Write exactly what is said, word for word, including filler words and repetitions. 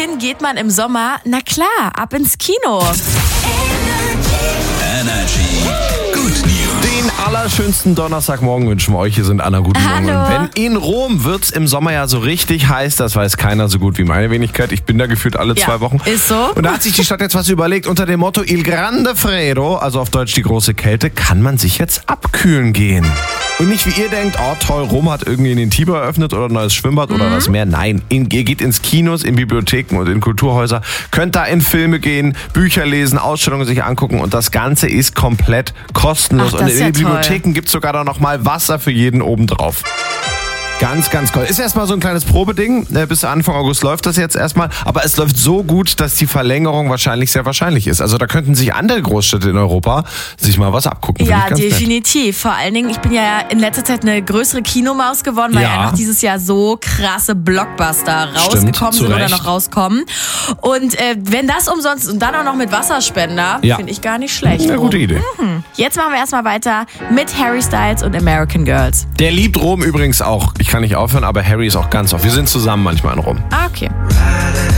Wohin geht man im Sommer? Na klar, ab ins Kino. Energy. Good News. Den allerschönsten Donnerstagmorgen wünschen wir euch. Hier sind Anna, guten Morgen. Hallo. Und wenn in Rom wird's im Sommer ja so richtig heiß, das weiß keiner so gut wie meine Wenigkeit. Ich bin da gefühlt alle Ja, zwei Wochen. ist so. Und da hat sich die Stadt jetzt was überlegt. Unter dem Motto Il Grande Freddo, also auf Deutsch die große Kälte, kann man sich jetzt abkühlen gehen. Und nicht wie ihr denkt, oh toll, Rom hat irgendwie den Tiber eröffnet oder ein neues Schwimmbad oder das Meer. Nein, in, ihr geht ins Kinos, in Bibliotheken und in Kulturhäuser, könnt da in Filme gehen, Bücher lesen, Ausstellungen sich angucken und das Ganze ist komplett kostenlos. Ach, das und ist in ja den Bibliotheken gibt's sogar da noch mal Wasser für jeden obendrauf. Ganz, ganz toll. Ist erstmal so ein kleines Probeding. Bis Anfang August läuft das jetzt erstmal. Aber es läuft so gut, dass die Verlängerung wahrscheinlich sehr wahrscheinlich ist. Also da könnten sich andere Großstädte in Europa sich mal was abgucken. Ja, Finde ich ganz nett. definitiv. Vor allen Dingen, ich bin ja in letzter Zeit eine größere Kinomaus geworden, weil Ja. einfach dieses Jahr so krasse Blockbuster rausgekommen Stimmt, zu sind oder Recht. noch rauskommen. Und äh, wenn das umsonst und dann auch noch mit Wasserspender, Ja. finde ich gar nicht schlecht. Eine gute Idee. Jetzt machen wir erstmal weiter mit Harry Styles und American Girls. Der liebt Rom übrigens auch. Ich kann nicht aufhören, aber Harry ist auch ganz oft. Wir sind zusammen manchmal in Rom. Ah, okay.